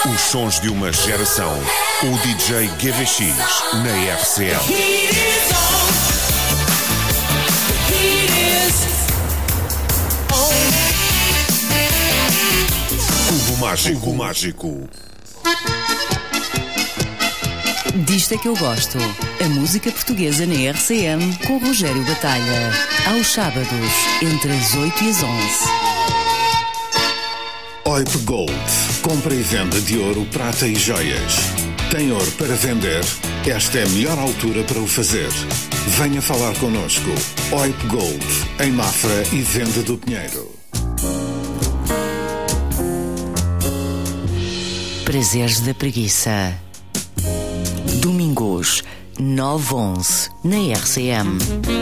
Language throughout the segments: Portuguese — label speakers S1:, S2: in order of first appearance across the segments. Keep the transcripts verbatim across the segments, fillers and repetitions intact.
S1: Os sons de uma geração. O D J G V X na R C M. Cubo Mágico. Cubo Mágico.
S2: Disto é que eu gosto. A música portuguesa na R C M com Rogério Batalha. Aos sábados, entre as oito e as onze.
S3: O I P Gold. Compra e venda de ouro, prata e joias. Tem ouro para vender? Esta é a melhor altura para o fazer. Venha falar connosco. O I P Gold, em Mafra e Venda do Pinheiro.
S2: Prazeres da Preguiça. Domingos, nove a onze, na R C M.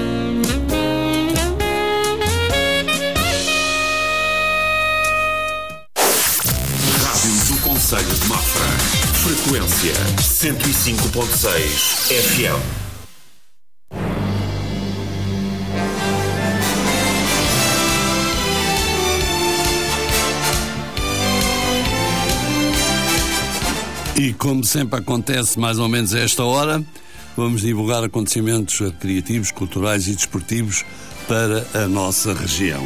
S1: Conselho de Mafra. Frequência cento e cinco ponto seis F M.
S4: E como sempre acontece mais ou menos a esta hora, vamos divulgar acontecimentos criativos, culturais e desportivos para a nossa região.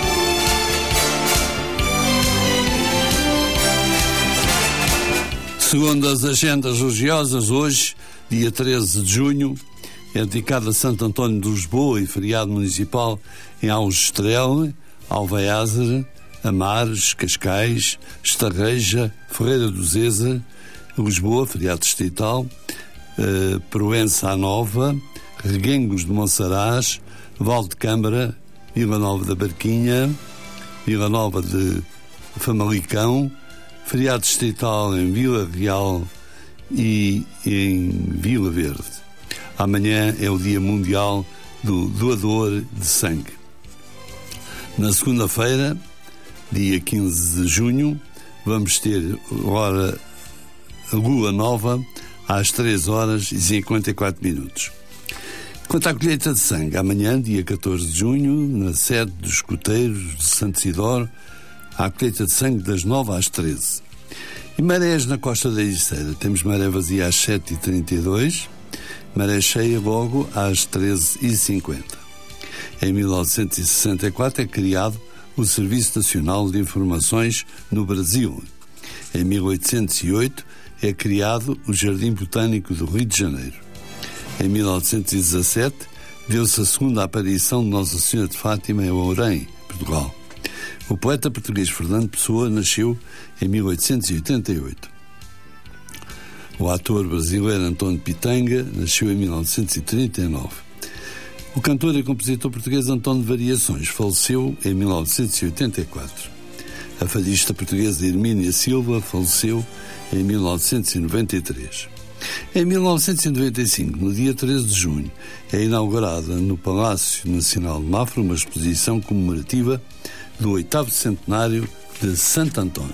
S4: Segundo as agendas religiosas, hoje, dia treze de junho, é dedicado a Santo António de Lisboa e feriado municipal em Aljustrel, Alvaiázere, Amares, Cascais, Estarreja, Ferreira do Zeza, Lisboa, feriado distrital, uh, Proença à Nova, Reguengos de Monsaraz, Val de Câmara, Vila Nova da Barquinha, Vila Nova de Famalicão, feriado distrital em Vila Real e em Vila Verde. Amanhã é o Dia Mundial do Doador de Sangue. Na segunda-feira, dia quinze de junho, vamos ter hora Lua Nova às três horas e cinquenta e quatro minutos. Quanto à colheita de sangue, amanhã, dia catorze de junho, na sede dos escuteiros de Santo Sidoro, há a colheita de sangue das nove às treze. E marés na Costa da Ericeira. Temos maré vazia às sete e trinta e dois, maré cheia logo às treze e cinquenta. Em mil novecentos e sessenta e quatro é criado o Serviço Nacional de Informações no Brasil. Em mil oitocentos e oito é criado o Jardim Botânico do Rio de Janeiro. Em mil novecentos e dezassete deu-se a segunda aparição de Nossa Senhora de Fátima em Ourém, Portugal. O poeta português Fernando Pessoa nasceu em mil oitocentos e oitenta e oito. O ator brasileiro António Pitanga nasceu em mil novecentos e trinta e nove. O cantor e compositor português António Variações faleceu em mil novecentos e oitenta e quatro. A fadista portuguesa Hermínia Silva faleceu em mil novecentos e noventa e três. Em mil novecentos e noventa e cinco, no dia treze de junho, é inaugurada no Palácio Nacional de Mafra uma exposição comemorativa do oitavo centenário de Santo António.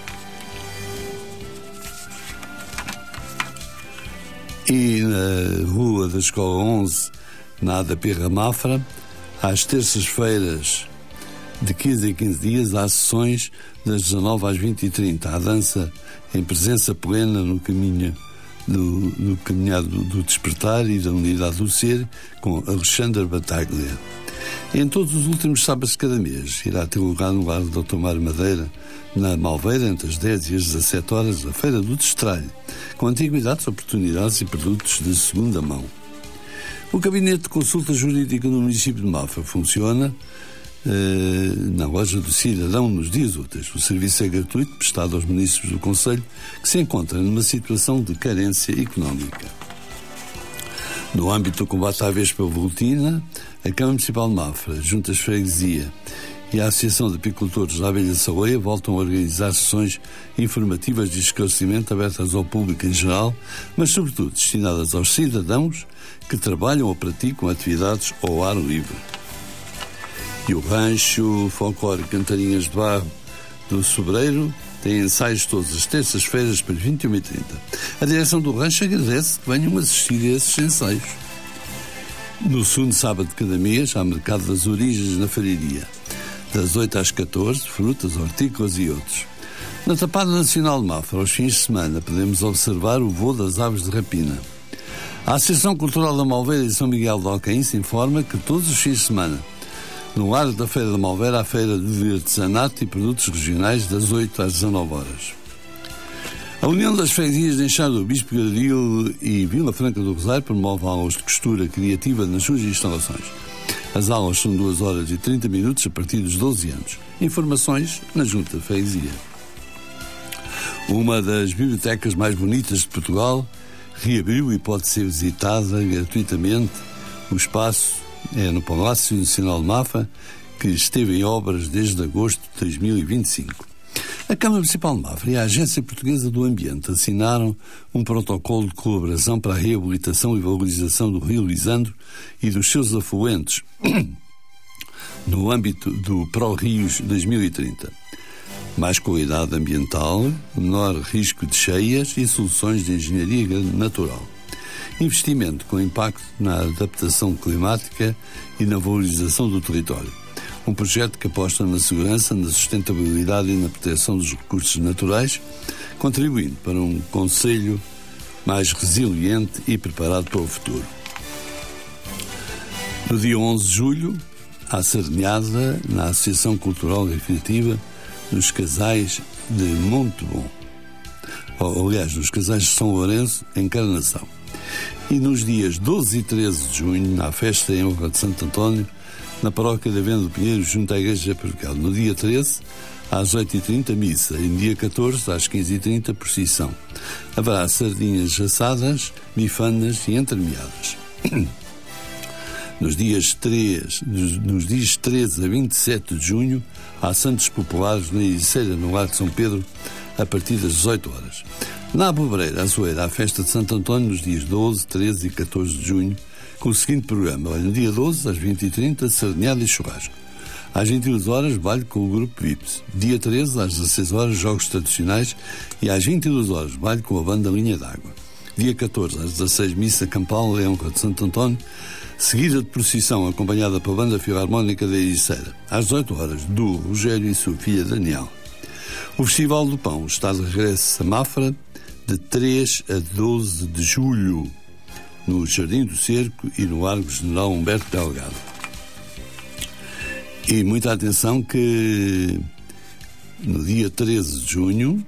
S4: E na Rua da Escola onze, na Ada Pirra Mafra, às terças-feiras de quinze em quinze dias, há sessões das dezanove às vinte e trinta. Há dança em presença plena no caminho do, no caminhado do despertar e da unidade do ser, com Alexandre Bataglia. Em todos os últimos sábados de cada mês, irá ter lugar no lar do doutor Mário Madeira, na Malveira, entre as dez e as dezassete horas, a Feira do Destralho, com antiguidades, oportunidades e produtos de segunda mão. O Gabinete de Consulta Jurídica no município de Mafra funciona Uh, na loja do cidadão nos dias úteis. O serviço é gratuito, prestado aos munícipes do concelho que se encontram numa situação de carência económica. No âmbito do combate à vespa volutina, a Câmara Municipal de Mafra, Juntas de Freguesia e a Associação de Apicultores da Abelha Saleia voltam a organizar sessões informativas de esclarecimento abertas ao público em geral, mas sobretudo destinadas aos cidadãos que trabalham ou praticam atividades ao ar livre. E o Rancho Folclórico Cantarinhas de Barro do Sobreiro tem ensaios todas as terças-feiras para vinte e uma e trinta. A direção do rancho agradece que venham assistir a esses ensaios. No segundo sábado de cada mês, há mercado das origens na Fareiria, das oito às catorze, frutas, hortícolas e outros. Na Tapada Nacional de Mafra, aos fins de semana, podemos observar o voo das aves de rapina. A Associação Cultural da Malveira e São Miguel de Alcaínce informa que todos os fins de semana, no Largo da Feira da Malveira, há feira de artesanato e produtos regionais das oito às dezanove horas. A União das Freguesias de Enxada do Bispo Garil e Vila Franca do Rosário promove aulas de costura criativa nas suas instalações. As aulas são duas horas e trinta minutos a partir dos doze anos. Informações na Junta de Freguesia. Uma das bibliotecas mais bonitas de Portugal reabriu e pode ser visitada gratuitamente. O espaço é no Palácio Nacional de Mafra, que esteve em obras desde agosto de dois mil e vinte e cinco. A Câmara Municipal de Mafra e a Agência Portuguesa do Ambiente assinaram um protocolo de colaboração para a reabilitação e valorização do Rio Lisandro e dos seus afluentes no âmbito do ProRios dois mil e trinta. Mais qualidade ambiental, menor risco de cheias e soluções de engenharia natural. Investimento com impacto na adaptação climática e na valorização do território. Um projeto que aposta na segurança, na sustentabilidade e na proteção dos recursos naturais, contribuindo para um concelho mais resiliente e preparado para o futuro. No dia onze de julho, há sardinhada na Associação Cultural e Recreativa dos Casais de Montebon. Aliás, nos Casais de São Lourenço, Encarnação. E nos dias doze e treze de junho, na festa em honra de Santo António, na paróquia da Venda do Pinheiro, junto à Igreja Paroquial. No dia treze, às oito e trinta, missa. E no dia catorze, às quinze e trinta, procissão. Haverá sardinhas assadas, bifanas e entremeadas. Nos dias, três, nos dias treze a vinte e sete de junho, há santos populares na Ericeira, no Lar de São Pedro, a partir das dezoito horas. Na Abobreira, Azoeira, há festa de Santo António nos dias doze, treze e catorze de junho, com o seguinte programa. Olha, no dia doze, às vinte e trinta, sardinhada e churrasco. Às vinte e duas horas, baile com o grupo V I P S. Dia treze, às dezasseis horas, jogos tradicionais. E às vinte e duas horas, baile com a banda Linha d'Água. Dia catorze, às dezasseis, missa campal em honra de Santo António, seguida de procissão acompanhada pela banda filarmónica da Ericeira. Às dezoito horas, do Rogério e sua filha Daniel. O Festival do Pão está de regresso a Mafra de três a doze de julho, no Jardim do Cerco e no Largo General Humberto Delgado. E muita atenção que no dia treze de junho,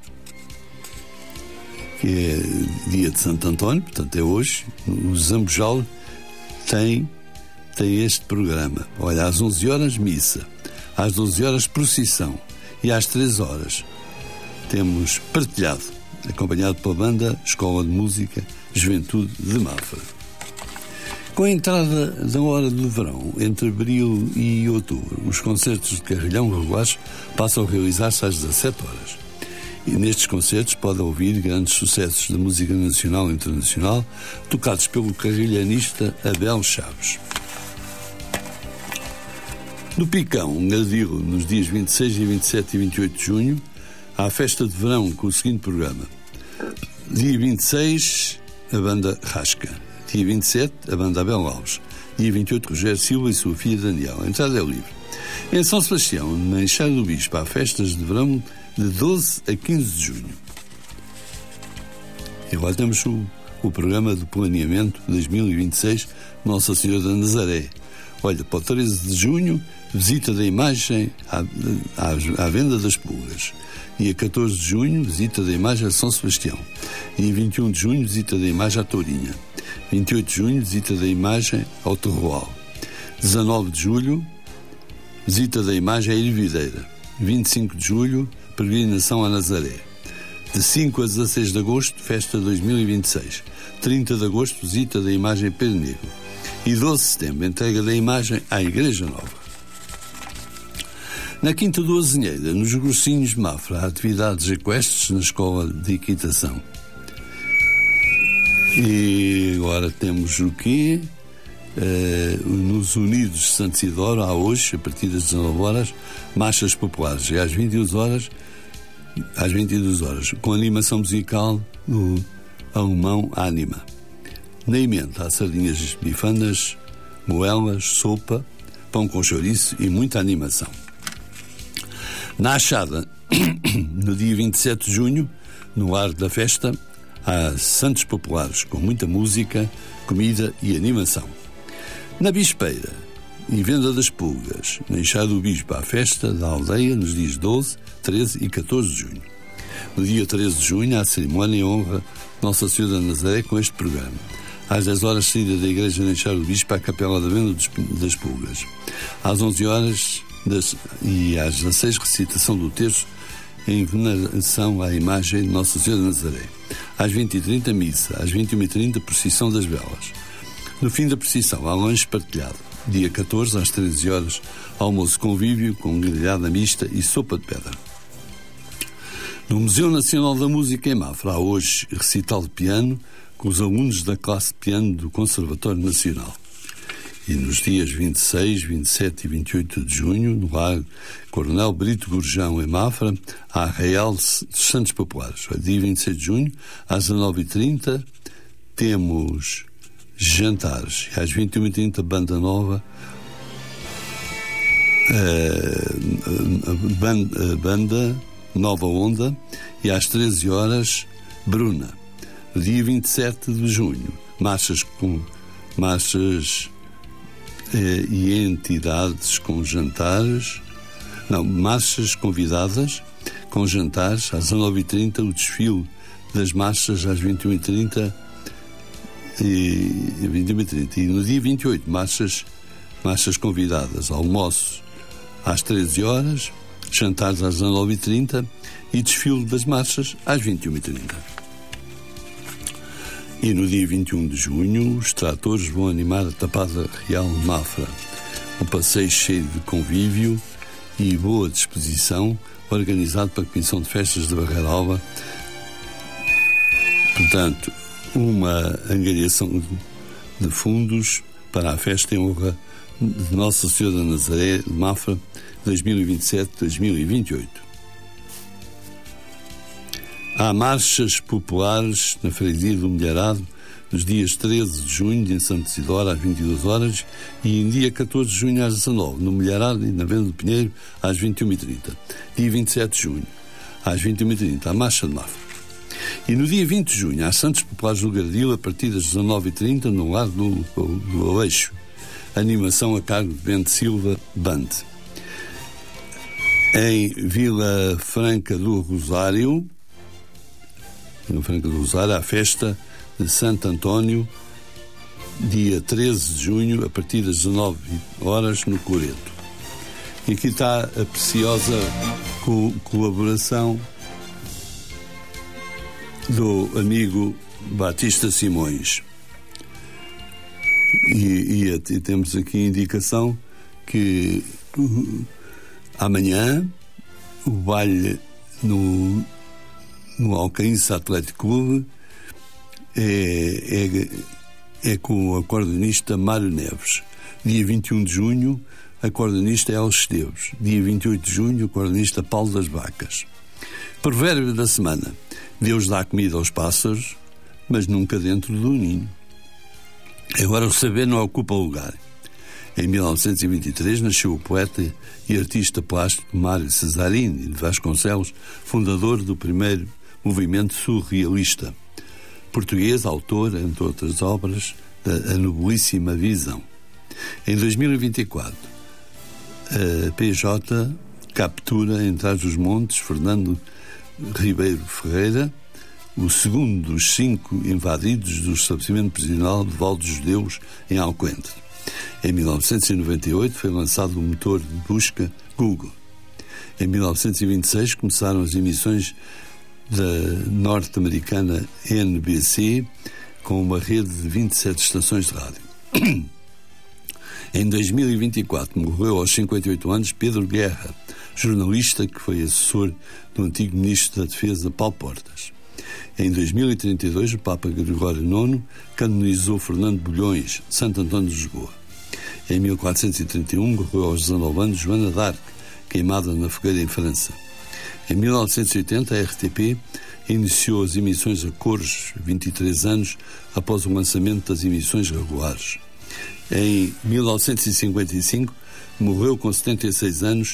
S4: que é dia de Santo António, portanto é hoje, o Zambujal tem, tem este programa. Olha, às onze horas, missa. Às doze horas, procissão. E às treze horas, temos partilhado, acompanhado pela banda Escola de Música Juventude de Mafra. Com a entrada da hora do verão, entre abril e outubro, os concertos de carrilhão regulares passam a realizar-se às dezassete horas. E nestes concertos pode ouvir grandes sucessos da música nacional e internacional, tocados pelo carrilhanista Abel Chaves. No Picão, Nardilo, nos dias vinte e seis, vinte e sete e vinte e oito de junho, há a festa de verão com o seguinte programa. Dia vinte e seis, a banda Rasca. Dia vinte e sete, a banda Abel Alves. Dia vinte e oito, Rogério Silva e sua filha Daniel. A entrada é livre. Em São Sebastião, na Enxada do Bispo, há festas de verão de doze a quinze de junho. E agora temos o, o programa do planeamento dois mil e vinte e seis, Nossa Senhora da Nazaré. Olha, para o treze de junho, visita da imagem à, à, à venda das pulgas. Dia catorze de junho, visita da imagem a São Sebastião. Dia vinte e um de junho, visita da imagem à Tourinha. vinte e oito de junho, visita da imagem ao Terroal. dezanove de julho, visita da imagem à Ilha vinte e cinco de julho, peregrinação a Nazaré. De cinco a dezasseis de agosto, festa dois mil e vinte e seis. trinta de agosto, visita da imagem Pedro Negro. E doze de setembro, entrega da imagem à Igreja Nova. Na Quinta do Azinheira, nos Grossinhos de Mafra, há atividades equestres na Escola de Equitação. E agora temos o quê? Uh, nos Unidos de Santo Isidoro, há hoje, a partir das dezanove horas, marchas populares. E às vinte e duas horas, às vinte e duas horas, com animação musical do alemão Anima. Na emenda há sardinhas bifanas, moelas, sopa, pão com chouriço e muita animação. Na Achada, No dia vinte e sete de junho, no Largo da Festa, há santos populares com muita música, comida e animação. Na Bispeira e Venda das Pulgas, na Enxada do Bispo, à festa da aldeia nos dias doze, treze e catorze de junho. No dia treze de junho, há a cerimónia em honra de Nossa Senhora da Nazaré com este programa. Às dez horas, saída da igreja na Enxada do Bispo à Capela da Venda das Pulgas. Às onze horas das, e às dezasseis, recitação do terço em veneração à imagem de Nossa Senhora da Nazaré. Às vinte e trinta, missa. Às vinte e uma e trinta, procissão das velas. No fim da procissão, há lanche partilhado. Dia catorze, às treze horas, almoço convívio com grelhada mista e sopa de pedra. No Museu Nacional da Música em Mafra, há hoje recital de piano com os alunos da classe de piano do Conservatório Nacional. E nos dias vinte e seis, vinte e sete e vinte e oito de junho, no Largo Coronel Brito Gurjão, em Mafra, há a Arraial dos Santos Populares. No dia vinte e seis de junho, às dezanove e trinta, temos jantares. E às vinte e uma e trinta, Banda Nova, uh, banda, banda Nova Onda, e às treze horas, Bruna. No dia vinte e sete de junho, marchas com marchas eh, e entidades com jantares, não, marchas convidadas com jantares. Às dezanove e trinta, o desfile das marchas. Às vinte e uma e trinta e, vinte e uma e trinta. E no dia vinte e oito, marchas, marchas convidadas, almoços às treze horas, jantares às dezanove e trinta e desfile das marchas às vinte e uma e trinta. E no dia vinte e um de junho, os tratores vão animar a Tapada Real Mafra. Um passeio cheio de convívio e boa disposição, organizado pela Comissão de Festas de Barreira Alva. Portanto, uma angariação de fundos para a festa em honra de Nossa Senhora da Nazaré de Mafra dois mil e vinte e sete a dois mil e vinte e oito. Há marchas populares na Freguesia do Milharado nos dias treze de junho, em Santo Isidoro, às vinte e duas horas, e em dia catorze de junho, às dezanove, no Milharado e na Venda do Pinheiro, às vinte e uma e trinta. Dia vinte e sete de junho, às vinte e uma e trinta, a Marcha de Mafra. E no dia vinte de junho, às Santos Populares do Gardil, a partir das dezanove e trinta, no Largo do, do, do Aleixo, animação a cargo de Bento Silva Band. Em Vila Franca do Rosário, Vila Franca do Rosário, a festa de Santo António, dia treze de junho, a partir das dezanove horas, no Coreto. E aqui está a preciosa co- colaboração do amigo Batista Simões. E, e, e temos aqui a indicação que uh, amanhã o baile no, no Alcaínce Atlético Clube é, é, é com o acordeonista Mário Neves. Dia vinte e um de junho, acordeonista Elcio Esteves. Dia vinte e oito de junho, acordeonista Paulo das Vacas. Provérbio da semana: Deus dá comida aos pássaros, mas nunca dentro do ninho. Agora o saber não ocupa lugar. Em mil novecentos e vinte e três nasceu o poeta e artista plástico Mário Cesarini de Vasconcelos, fundador do primeiro movimento surrealista. Português, autor, entre outras obras, da A Nobilíssima Visão. Em dois mil e vinte e quatro, a P J captura em Trás-os-Montes Fernando Ribeiro Ferreira, o segundo dos cinco invadidos do estabelecimento prisional de Val dos Judeus, em Alcoentre. Em mil novecentos e noventa e oito foi lançado o motor de busca Google. Em mil novecentos e vinte e seis começaram as emissões da norte-americana N B C, com uma rede de vinte e sete estações de rádio. Em dois mil e vinte e quatro morreu aos cinquenta e oito anos Pedro Guerra, jornalista que foi assessor do antigo ministro da Defesa Paulo Portas. Em dois mil e trinta e dois, o Papa Gregório nono canonizou Fernando Bulhões, Santo Antônio de Lisboa. Em mil quatrocentos e trinta e um, morreu aos dezanove anos Joana d'Arc, queimada na fogueira em França. Em mil novecentos e oitenta, a R T P iniciou as emissões a cores, vinte e três anos após o lançamento das emissões regulares. Em mil novecentos e cinquenta e cinco, morreu com setenta e seis anos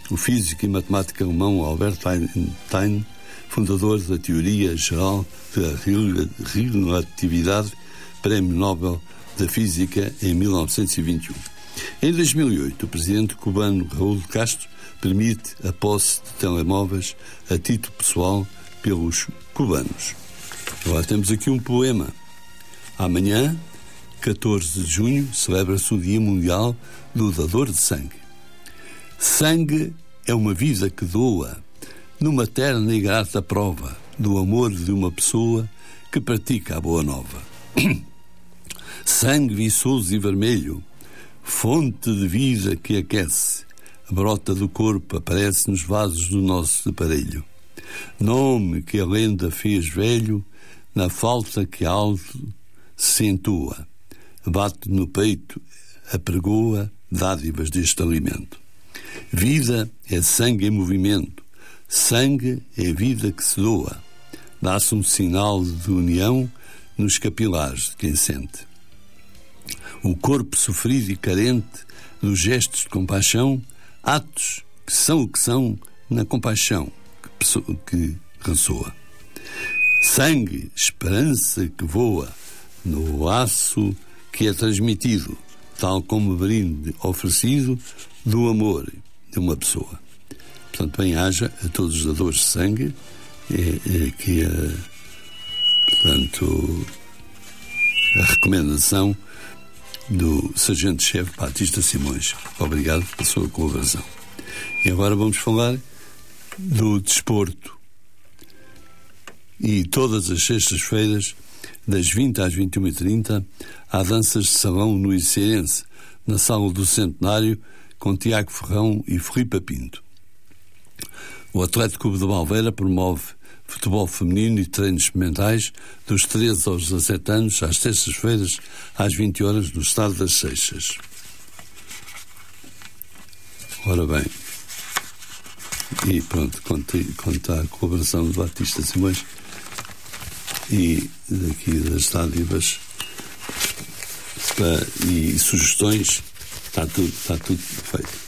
S4: o físico e matemático alemão Albert Einstein, fundador da teoria geral da relatividade, Prémio Nobel da Física em mil novecentos e vinte e um. Em dois mil e oito, o presidente cubano Raul Castro permite a posse de telemóveis a título pessoal pelos cubanos. Agora temos aqui um poema. Amanhã, catorze de junho, celebra-se o Dia Mundial do Dador de Sangue. Sangue é uma vida que doa, numa terna e grata prova do amor de uma pessoa que pratica a boa nova. Sangue viçoso e vermelho, fonte de vida que aquece, brota do corpo, aparece nos vasos do nosso aparelho. Nome que a lenda fez velho, na falta que alto se entoa, bate no peito, apregoa dádivas deste alimento. Vida é sangue em movimento, sangue é vida que se doa, dá-se um sinal de união nos capilares de quem sente. O corpo sofrido e carente dos gestos de compaixão, atos que são o que são na compaixão que, que ressoa. Sangue, esperança que voa no laço que é transmitido, tal como brinde oferecido do amor de uma pessoa. Portanto, bem-haja a todos os dadores de sangue, é, é que é, portanto, a recomendação do Sargento-Chefe Batista Simões. Obrigado pela sua colaboração. E agora vamos falar do desporto. E todas as sextas-feiras, das vinte às vinte e uma e trinta, há danças de salão no Iceirense, na Sala do Centenário, com Tiago Ferrão e Filipe Pinto. O Atlético Clube de Valveira promove futebol feminino e treinos experimentais dos treze aos dezassete anos, às terças-feiras, às vinte horas, no Estado das Seixas. Ora bem, e pronto, conta a colaboração do Batista Simões e daqui das dádivas e sugestões, está tudo, está tudo feito.